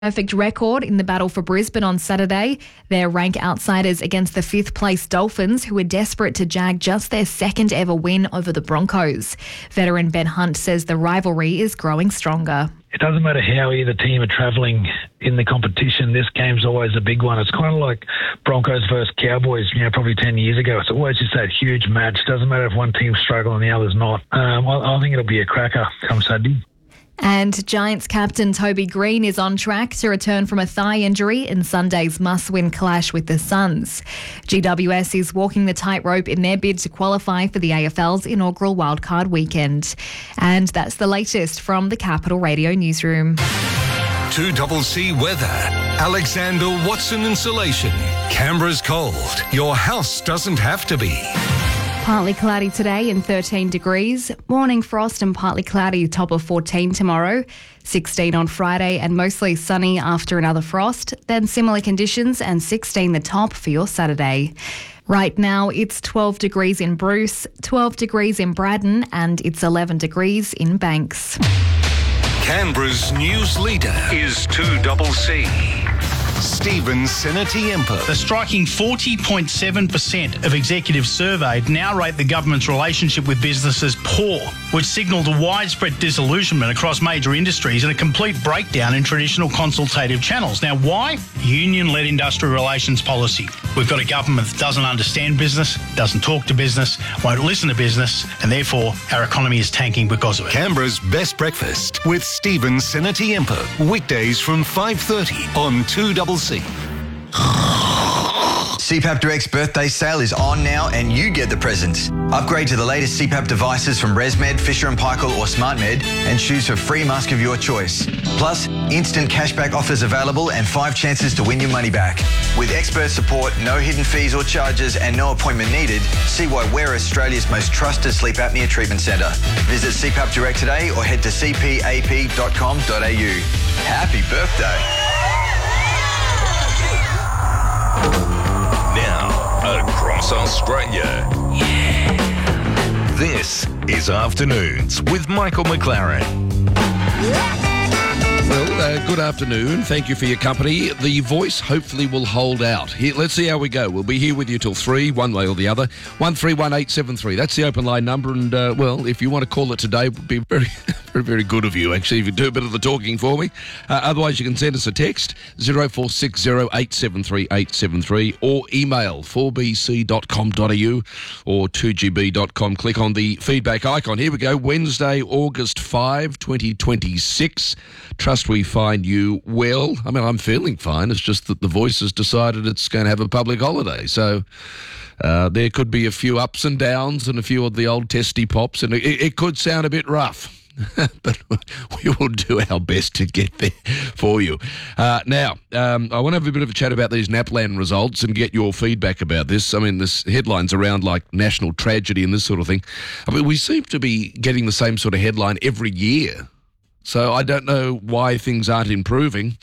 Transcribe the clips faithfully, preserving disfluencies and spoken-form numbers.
Perfect record in the battle for Brisbane on Saturday. They're rank outsiders against the fifth place Dolphins, who are desperate to jag just their second ever win over the Broncos. Veteran Ben Hunt says the rivalry is growing stronger. It doesn't matter how either team are travelling in the competition, this game's always a big one. It's kind of like Broncos versus Cowboys, you know, probably ten years ago. It's always just that huge match. Doesn't matter if one team's struggling and the other's not. Um, I, I think it'll be a cracker come Saturday. And Giants captain Toby Green is on track to return from a thigh injury in Sunday's must-win clash with the Suns. G W S is walking the tightrope in their bid to qualify for the A F L's inaugural wildcard weekend. And that's the latest from the Capital Radio newsroom. two C C weather. Alexander Watson Insulation. Canberra's cold. Your house doesn't have to be. Partly cloudy today and thirteen degrees. Morning frost and partly cloudy, top of fourteen tomorrow. sixteen on Friday and mostly sunny after another frost. Then similar conditions and sixteen the top for your Saturday. Right now it's twelve degrees in Bruce, twelve degrees in Braddon and it's eleven degrees in Banks. Canberra's news leader is two C C. Stephen Sinatiempo. The striking forty point seven percent of executives surveyed now rate the government's relationship with businesses poor, which signalled a widespread disillusionment across major industries and a complete breakdown in traditional consultative channels. Now, why? Union-led industrial relations policy. We've got a government that doesn't understand business, doesn't talk to business, won't listen to business, and therefore our economy is tanking because of it. Canberra's Best Breakfast with Stephen Sinatiempo. Weekdays from five thirty on two C C. C PAP Direct's birthday sale is on now and you get the presents. Upgrade to the latest C PAP devices from ResMed, Fisher and Paykel or SmartMed and choose a free mask of your choice. Plus, instant cashback offers available and five chances to win your money back. With expert support, no hidden fees or charges and no appointment needed, see why we're Australia's most trusted sleep apnea treatment centre. Visit C PAP Direct today or head to c p a p dot com dot a u. Happy birthday. Now, across Australia. Yeah. This is Afternoons with Michael McLaren. Well, uh, good afternoon. Thank you for your company. The voice hopefully will hold out. Here, let's see how we go. We'll be here with you till three, one way or the other. one three one eight seven three. That's the open line number. And, uh, well, if you want to call it today, it would be very, very, very good of you, actually, if you do a bit of the talking for me. Uh, otherwise, you can send us a text, zero four six zero eight seven three eight seven three, or email four b c dot com dot a u or two g b dot com. Click on the feedback icon. Here we go. Wednesday, August fifth, twenty twenty-six. Trust we find you well. I mean, I'm feeling fine. It's just that the voice has decided it's going to have a public holiday. So uh, there could be a few ups and downs and a few of the old testy pops, and it, it could sound a bit rough. But we will do our best to get there for you. Uh, now, um, I want to have a bit of a chat about these NAPLAN results and get your feedback about this. I mean, this headlines around like national tragedy and this sort of thing. I mean, we seem to be getting the same sort of headline every year. So I don't know why things aren't improving.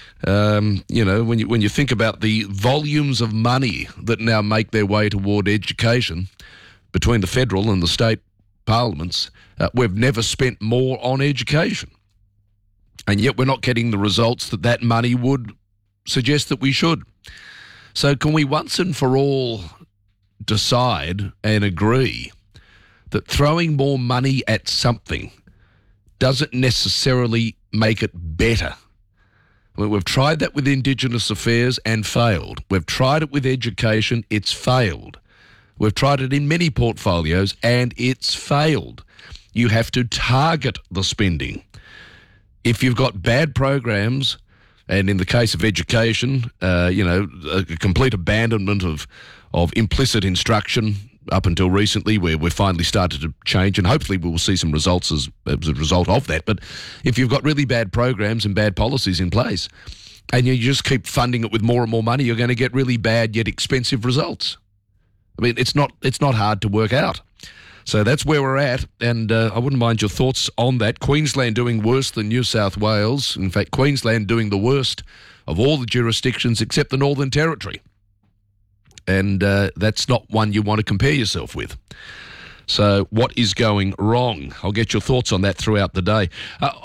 Um, you know, when you when you think about the volumes of money that now make their way toward education between the federal and the state parliaments, uh, we've never spent more on education. And yet we're not getting the results that that money would suggest that we should. So can we once and for all decide and agree that throwing more money at something doesn't necessarily make it better? I mean, we've tried that with Indigenous affairs and failed. We've tried it with education, it's failed. We've tried it in many portfolios and it's failed. You have to target the spending. If you've got bad programs, and in the case of education, uh, you know, a complete abandonment of, of implicit instruction, up until recently, where we've finally started to change, and hopefully we will see some results as, as a result of that. But if you've got really bad programs and bad policies in place, and you just keep funding it with more and more money, you're going to get really bad yet expensive results. I mean, it's not it's not hard to work out. So that's where we're at, and uh, I wouldn't mind your thoughts on that. Queensland doing worse than New South Wales. In fact, Queensland doing the worst of all the jurisdictions except the Northern Territory. And uh, that's not one you want to compare yourself with. So what is going wrong? I'll get your thoughts on that throughout the day. Uh, I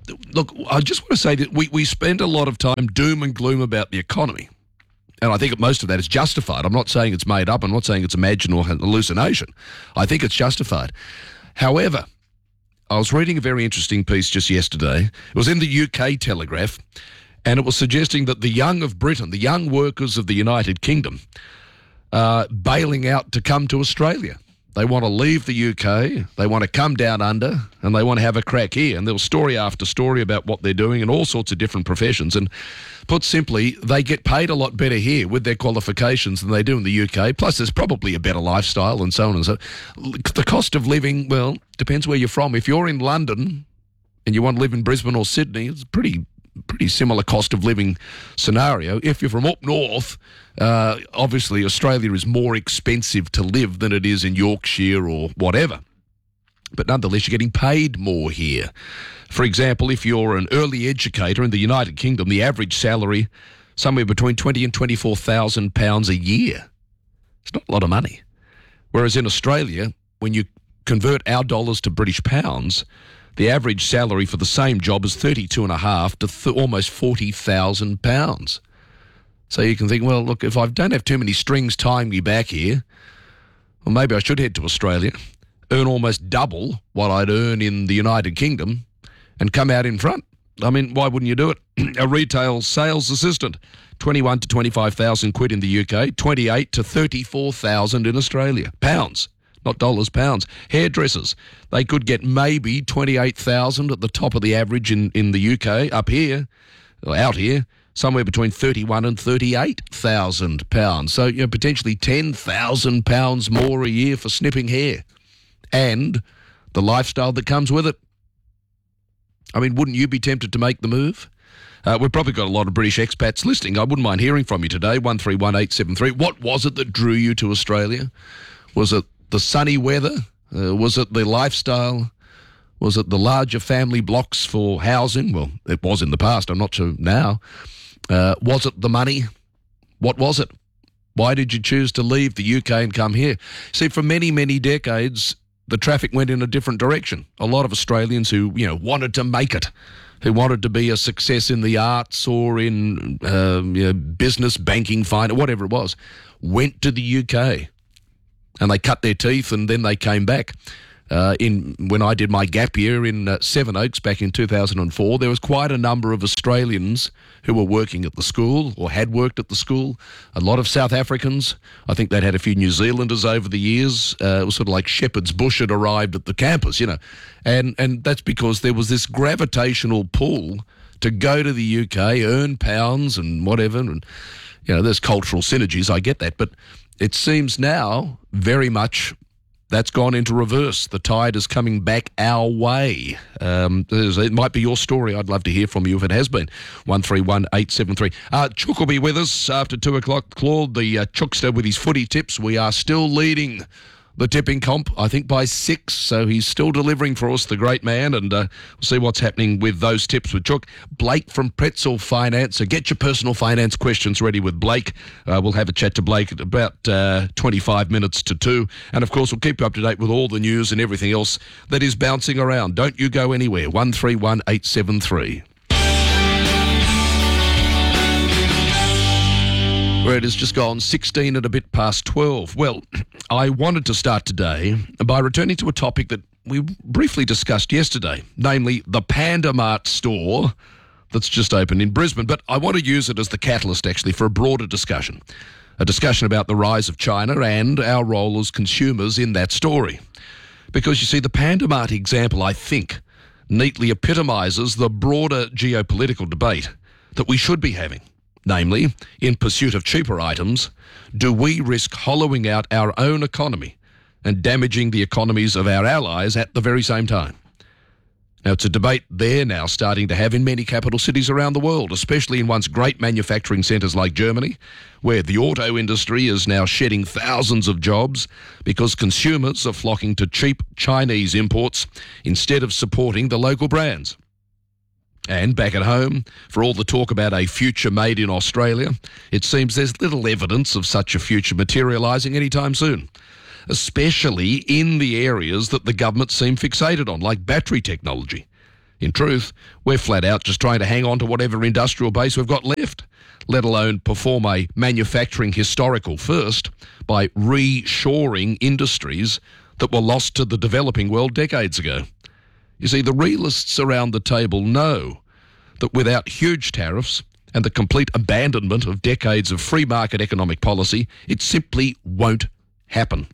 look, I just want to say that we, we spend a lot of time doom and gloom about the economy. And I think most of that is justified. I'm not saying it's made up. I'm not saying it's imagined or hallucination. I think it's justified. However, I was reading a very interesting piece just yesterday. It was in the U K Telegraph, and it was suggesting that the young of Britain, the young workers of the United Kingdom, are bailing out to come to Australia. They want to leave the U K, they want to come down under, and they want to have a crack here. And there was story after story about what they're doing in all sorts of different professions. And put simply, they get paid a lot better here with their qualifications than they do in the U K. Plus, there's probably a better lifestyle and so on and so on. The cost of living, well, depends where you're from. If you're in London and you want to live in Brisbane or Sydney, it's pretty pretty similar cost of living scenario. If you're from up north, uh, obviously Australia is more expensive to live than it is in Yorkshire or whatever. But nonetheless, you're getting paid more here. For example, if you're an early educator in the United Kingdom, the average salary somewhere between twenty and twenty-four thousand pounds a year. It's not a lot of money. Whereas in Australia, when you convert our dollars to British pounds, the average salary for the same job is thirty-two and a half to th- almost forty thousand pounds. So you can think, well, look, if I don't have too many strings tying me back here, well, maybe I should head to Australia, earn almost double what I'd earn in the United Kingdom, and come out in front. I mean, why wouldn't you do it? A retail sales assistant, twenty-one to twenty-five thousand quid in the U K, twenty-eight to thirty-four thousand in Australia. Pounds. Not dollars, pounds. Hairdressers, they could get maybe twenty-eight thousand at the top of the average in, in the U K. Up here, or out here, somewhere between thirty-one and thirty-eight thousand pounds. So, you know, potentially ten thousand pounds more a year for snipping hair. And the lifestyle that comes with it. I mean, wouldn't you be tempted to make the move? Uh, we've probably got a lot of British expats listening. I wouldn't mind hearing from you today, one three one eight seven three. What was it that drew you to Australia? Was it the sunny weather? Uh, was it the lifestyle? Was it the larger family blocks for housing? Well, it was in the past. I'm not sure now. Uh, was it the money? What was it? Why did you choose to leave the U K and come here? See, for many, many decades, the traffic went in a different direction. A lot of Australians who, you know, wanted to make it, who wanted to be a success in the arts or in um, you know, business, banking, finance, whatever it was, went to the U K. And they cut their teeth and then they came back. Uh, in when I did my gap year in uh, Sevenoaks back in two thousand four, there was quite a number of Australians who were working at the school or had worked at the school. A lot of South Africans. I think they'd had a few New Zealanders over the years. Uh, it was sort of like Shepherd's Bush had arrived at the campus, you know. And, and that's because there was this gravitational pull to go to the U K, earn pounds and whatever. And, you know, there's cultural synergies, I get that. But it seems now very much that's gone into reverse. The tide is coming back our way. Um, it might be your story. I'd love to hear from you if it has been. one three one eight seven three. Uh, Chook will be with us after two o'clock. Claude, the uh, Chookster with his footy tips. We are still leading the tipping comp, I think, by six. So he's still delivering for us, the great man. And uh, we'll see what's happening with those tips with Chook. Blake from Pretzel Finance. So get your personal finance questions ready with Blake. Uh, we'll have a chat to Blake at about uh, twenty-five minutes to two. And, of course, we'll keep you up to date with all the news and everything else that is bouncing around. Don't you go anywhere. one three one eight seven three. Where it has just gone sixteen and a bit past twelve. Well, I wanted to start today by returning to a topic that we briefly discussed yesterday, namely the Panda Mart store that's just opened in Brisbane. But I want to use it as the catalyst, actually, for a broader discussion, a discussion about the rise of China and our role as consumers in that story. Because, you see, the Panda Mart example, I think, neatly epitomises the broader geopolitical debate that we should be having. Namely, in pursuit of cheaper items, do we risk hollowing out our own economy and damaging the economies of our allies at the very same time? Now, it's a debate they're now starting to have in many capital cities around the world, especially in once great manufacturing centres like Germany, where the auto industry is now shedding thousands of jobs because consumers are flocking to cheap Chinese imports instead of supporting the local brands. And back at home, for all the talk about a future made in Australia, it seems there's little evidence of such a future materialising anytime soon, especially in the areas that the government seem fixated on, like battery technology. In truth, we're flat out just trying to hang on to whatever industrial base we've got left, let alone perform a manufacturing historical first by reshoring industries that were lost to the developing world decades ago. You see, the realists around the table know that without huge tariffs and the complete abandonment of decades of free market economic policy, it simply won't happen.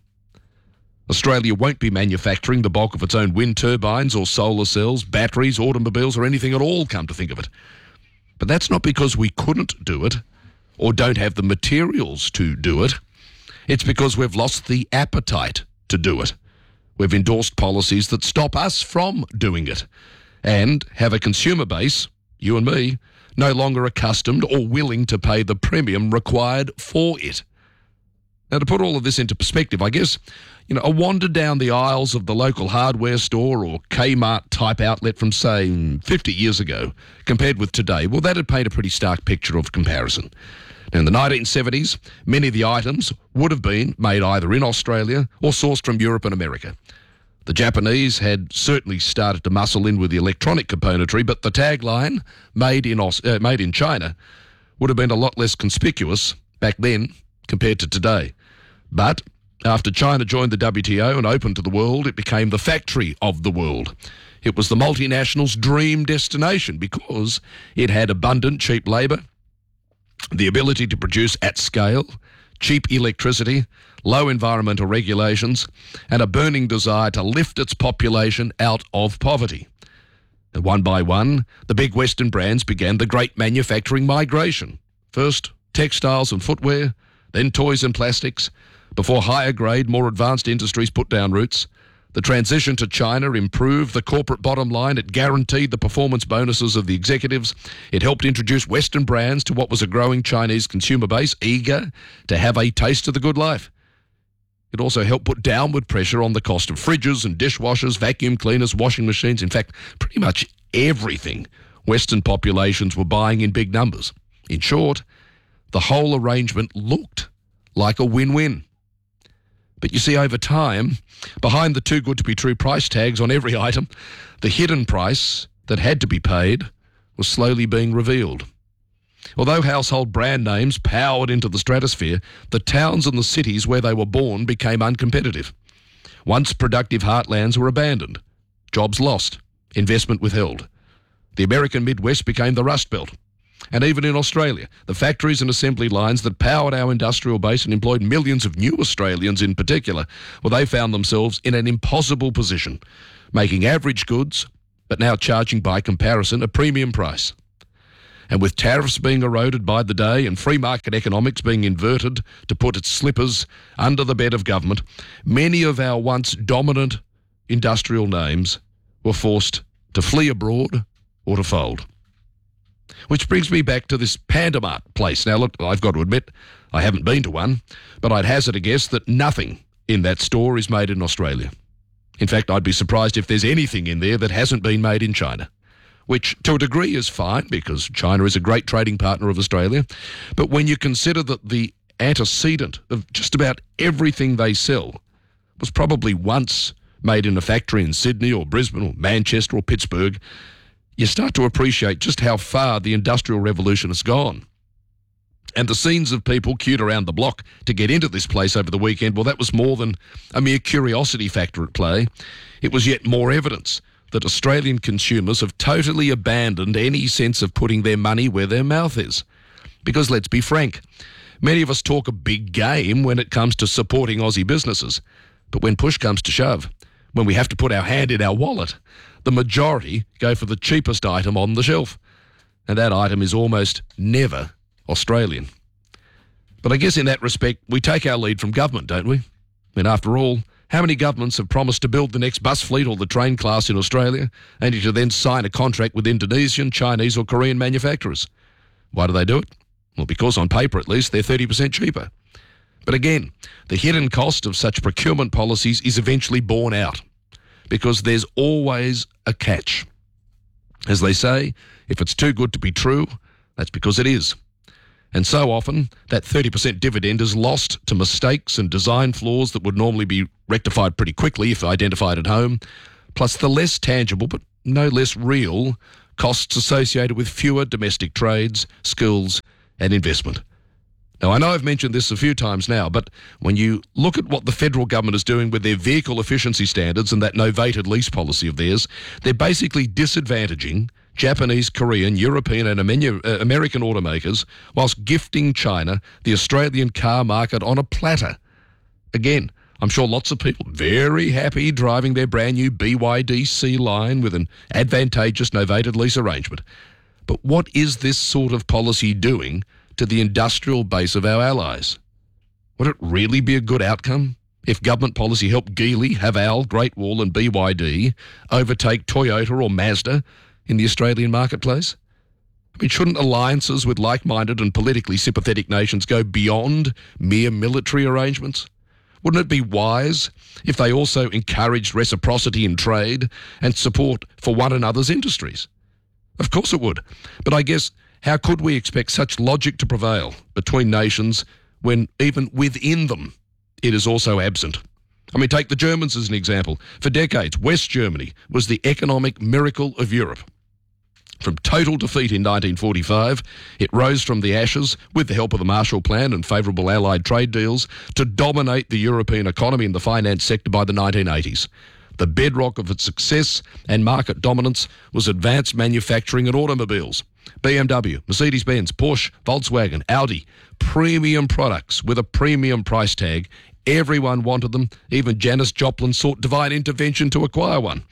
Australia won't be manufacturing the bulk of its own wind turbines or solar cells, batteries, automobiles, or anything at all, come to think of it. But that's not because we couldn't do it or don't have the materials to do it. It's because we've lost the appetite to do it. We've endorsed policies that stop us from doing it and have a consumer base, you and me, no longer accustomed or willing to pay the premium required for it. Now, to put all of this into perspective, I guess, you know, a wander down the aisles of the local hardware store or Kmart type outlet from, say, fifty years ago, compared with today, well, that'd paint a pretty stark picture of comparison. Now, in the nineteen seventies, many of the items would have been made either in Australia or sourced from Europe and America. The Japanese had certainly started to muscle in with the electronic componentry, but the tagline, made in, Aus- uh, made in China, would have been a lot less conspicuous back then compared to today. But after China joined the W T O and opened to the world, it became the factory of the world. It was the multinational's dream destination because it had abundant, cheap labour, the ability to produce at scale, cheap electricity, low environmental regulations, and a burning desire to lift its population out of poverty. And one by one, the big Western brands began the great manufacturing migration. First, textiles and footwear, then toys and plastics, before higher grade, more advanced industries put down roots. The transition to China improved the corporate bottom line. It guaranteed the performance bonuses of the executives. It helped introduce Western brands to what was a growing Chinese consumer base, eager to have a taste of the good life. It also helped put downward pressure on the cost of fridges and dishwashers, vacuum cleaners, washing machines. In fact, pretty much everything Western populations were buying in big numbers. In short, the whole arrangement looked like a win-win. But you see, over time, behind the too good to be true price tags on every item, the hidden price that had to be paid was slowly being revealed. Although household brand names powered into the stratosphere, the towns and the cities where they were born became uncompetitive. Once productive heartlands were abandoned, jobs lost, investment withheld. The American Midwest became the Rust Belt. And even in Australia, the factories and assembly lines that powered our industrial base and employed millions of new Australians in particular, well, they found themselves in an impossible position, making average goods, but now charging by comparison a premium price. And with tariffs being eroded by the day and free market economics being inverted to put its slippers under the bed of government, many of our once dominant industrial names were forced to flee abroad or to fold. Which brings me back to this Pandamart place. Now, look, I've got to admit, I haven't been to one, but I'd hazard a guess that nothing in that store is made in Australia. In fact, I'd be surprised if there's anything in there that hasn't been made in China, which to a degree is fine because China is a great trading partner of Australia. But when you consider that the antecedent of just about everything they sell was probably once made in a factory in Sydney or Brisbane or Manchester or Pittsburgh, you start to appreciate just how far the Industrial Revolution has gone. And the scenes of people queued around the block to get into this place over the weekend, well, that was more than a mere curiosity factor at play. It was yet more evidence that Australian consumers have totally abandoned any sense of putting their money where their mouth is. Because let's be frank, many of us talk a big game when it comes to supporting Aussie businesses. But when push comes to shove, when we have to put our hand in our wallet, the majority go for the cheapest item on the shelf. And that item is almost never Australian. But I guess in that respect, we take our lead from government, don't we? I mean, after all, how many governments have promised to build the next bus fleet or the train class in Australia, only to then sign a contract with Indonesian, Chinese or Korean manufacturers? Why do they do it? Well, because on paper at least, they're thirty percent cheaper. But again, the hidden cost of such procurement policies is eventually borne out, because there's always a catch. As they say, if it's too good to be true, that's because it is. And so often, that thirty percent dividend is lost to mistakes and design flaws that would normally be rectified pretty quickly if identified at home, plus the less tangible but no less real, costs associated with fewer domestic trades, skills and investment. Now, I know I've mentioned this a few times now, but when you look at what the federal government is doing with their vehicle efficiency standards and that novated lease policy of theirs, they're basically disadvantaging Japanese, Korean, European and American automakers whilst gifting China the Australian car market on a platter. Again, I'm sure lots of people very happy driving their brand new B Y D C line with an advantageous novated lease arrangement. But what is this sort of policy doing to the industrial base of our allies? Would it really be a good outcome if government policy helped Geely, Haval, Great Wall and B Y D overtake Toyota or Mazda in the Australian marketplace? I mean, shouldn't alliances with like-minded and politically sympathetic nations go beyond mere military arrangements? Wouldn't it be wise if they also encouraged reciprocity in trade and support for one another's industries? Of course it would. But I guess, how could we expect such logic to prevail between nations when even within them it is also absent? I mean, take the Germans as an example. For decades, West Germany was the economic miracle of Europe. From total defeat in nineteen forty-five, it rose from the ashes with the help of the Marshall Plan and favourable Allied trade deals to dominate the European economy and the finance sector by the nineteen eighties. The bedrock of its success and market dominance was advanced manufacturing and automobiles. B M W, Mercedes-Benz, Porsche, Volkswagen, Audi, premium products with a premium price tag. Everyone wanted them. Even Janis Joplin sought divine intervention to acquire one.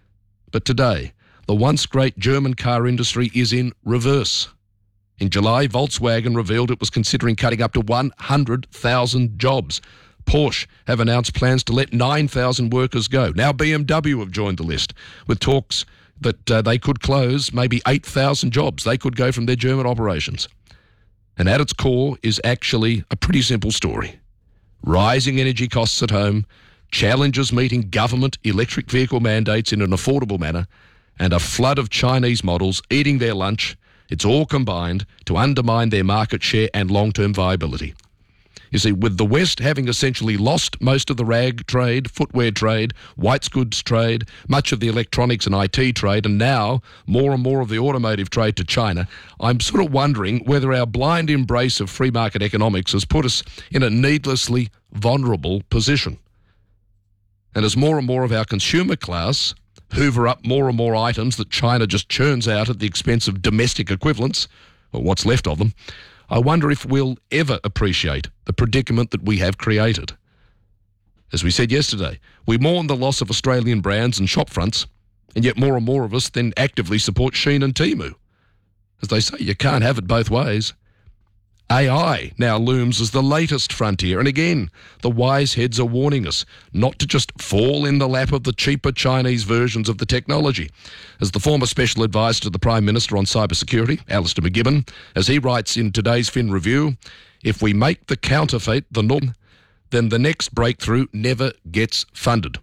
But today, the once great German car industry is in reverse. In July, Volkswagen revealed it was considering cutting up to one hundred thousand jobs. Porsche have announced plans to let nine thousand workers go. Now B M W have joined the list with talks that uh, they could close maybe eight thousand jobs. They could go from their German operations. And at its core is actually a pretty simple story. Rising energy costs at home, challenges meeting government electric vehicle mandates in an affordable manner, and a flood of Chinese models eating their lunch. It's all combined to undermine their market share and long-term viability. You see, with the West having essentially lost most of the rag trade, footwear trade, white goods trade, much of the electronics and I T trade, and now more and more of the automotive trade to China, I'm sort of wondering whether our blind embrace of free market economics has put us in a needlessly vulnerable position. And as more and more of our consumer class hoover up more and more items that China just churns out at the expense of domestic equivalents, or what's left of them, I wonder if we'll ever appreciate the predicament that we have created. As we said yesterday, we mourn the loss of Australian brands and shop fronts, and yet more and more of us then actively support Shein and Temu. As they say, you can't have it both ways. A I now looms as the latest frontier, and again, the wise heads are warning us not to just fall in the lap of the cheaper Chinese versions of the technology. As the former Special Advisor to the Prime Minister on Cybersecurity, Alistair McGibbon, as he writes in today's Fin Review, if we make the counterfeit the norm, then the next breakthrough never gets funded.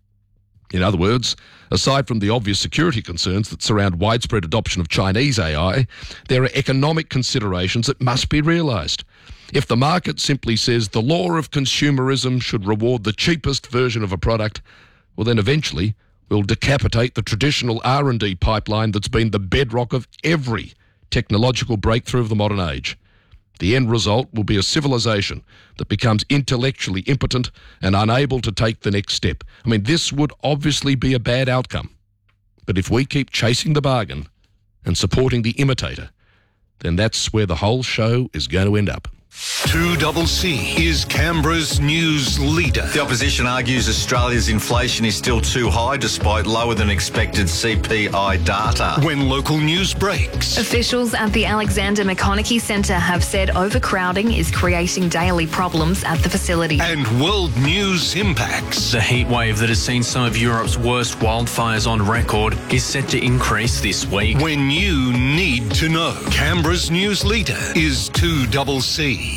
In other words, aside from the obvious security concerns that surround widespread adoption of Chinese A I, there are economic considerations that must be realised. If the market simply says the law of consumerism should reward the cheapest version of a product, well then eventually we'll decapitate the traditional R and D pipeline that's been the bedrock of every technological breakthrough of the modern age. The end result will be a civilization that becomes intellectually impotent and unable to take the next step. I mean, this would obviously be a bad outcome. But if we keep chasing the bargain and supporting the imitator, then that's where the whole show is going to end up. two C C is Canberra's news leader. The opposition argues Australia's inflation is still too high despite lower than expected C P I data. When local news breaks. Officials at the Alexander McConaughey Centre have said overcrowding is creating daily problems at the facility. And world news impacts. The heat wave that has seen some of Europe's worst wildfires on record is set to increase this week. When you need to know. Canberra's news leader is two C C.